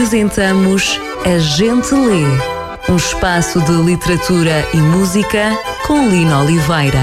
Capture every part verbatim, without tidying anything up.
Apresentamos A Gente Lê, um espaço de literatura e música com Lina Oliveira.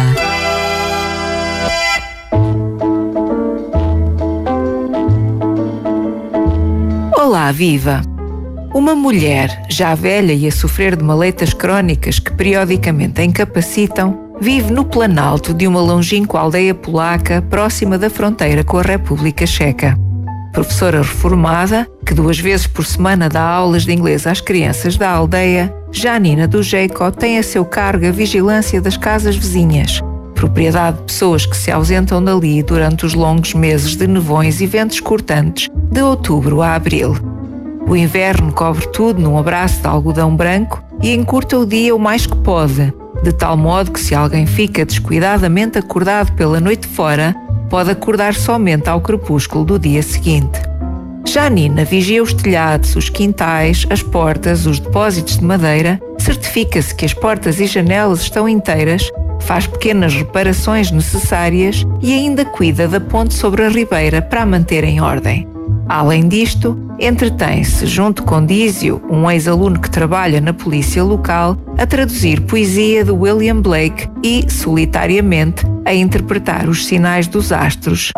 Olá, viva! Uma mulher, já velha e a sofrer de maleitas crónicas que periodicamente a incapacitam, vive no planalto de uma longínqua aldeia polaca próxima da fronteira com a República Checa. Professora reformada, que duas vezes por semana dá aulas de inglês às crianças da aldeia, Janina Dujejko tem a seu cargo a vigilância das casas vizinhas, propriedade de pessoas que se ausentam dali durante os longos meses de nevões e ventos cortantes de outubro a abril. O inverno cobre tudo num abraço de algodão branco e encurta o dia o mais que pode, de tal modo que se alguém fica descuidadamente acordado pela noite fora, pode acordar somente ao crepúsculo do dia seguinte. Janina vigia os telhados, os quintais, as portas, os depósitos de madeira, certifica-se que as portas e janelas estão inteiras, faz pequenas reparações necessárias e ainda cuida da ponte sobre a ribeira para a manter em ordem. Além disto, entretém-se, junto com Dísio, um ex-aluno que trabalha na polícia local, a traduzir poesia de William Blake e, solitariamente, a interpretar os sinais dos astros.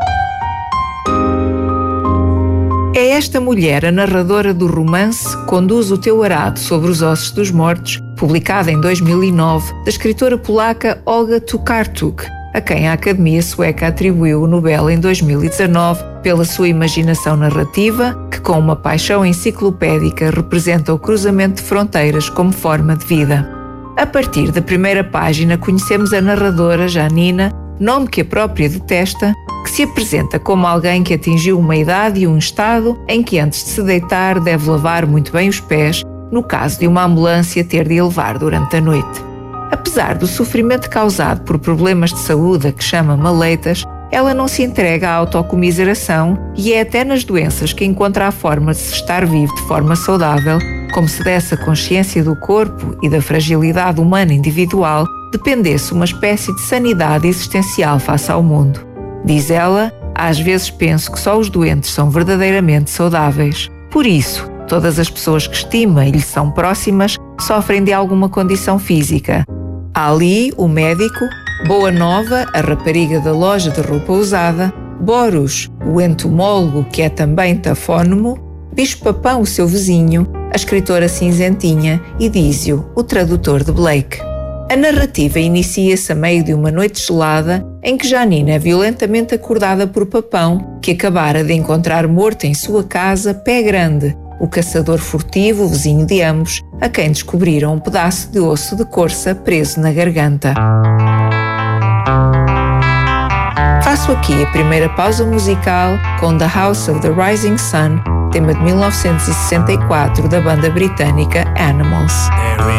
É esta mulher a narradora do romance Conduz o Teu Arado sobre os Ossos dos Mortos, publicada em dois mil e nove, da escritora polaca Olga Tokarczuk, a quem a Academia Sueca atribuiu o Nobel em dois mil e dezanove pela sua imaginação narrativa, que com uma paixão enciclopédica representa o cruzamento de fronteiras como forma de vida. A partir da primeira página conhecemos a narradora Janina, nome que a própria detesta, que se apresenta como alguém que atingiu uma idade e um estado em que antes de se deitar deve lavar muito bem os pés, no caso de uma ambulância ter de levar durante a noite. Apesar do sofrimento causado por problemas de saúde a que chama maleitas, ela não se entrega à autocomiseração e é até nas doenças que encontra a forma de se estar vivo de forma saudável, como se dessa consciência do corpo e da fragilidade humana individual dependesse uma espécie de sanidade existencial face ao mundo. Diz ela, às vezes penso que só os doentes são verdadeiramente saudáveis. Por isso, todas as pessoas que estima e lhe são próximas sofrem de alguma condição física. Ali, o médico, Boa Nova, a rapariga da loja de roupa usada, Boros, o entomólogo que é também tafónomo, Bicho-Papão, o seu vizinho, a escritora cinzentinha e Dísio, o tradutor de Blake. A narrativa inicia-se a meio de uma noite gelada em que Janina é violentamente acordada por Papão, que acabara de encontrar morto em sua casa Pé Grande, o caçador furtivo, vizinho de ambos, a quem descobriram um pedaço de osso de corça preso na garganta. Faço aqui a primeira pausa musical com The House of the Rising Sun, tema de mil novecentos e sessenta e quatro da banda britânica Animals.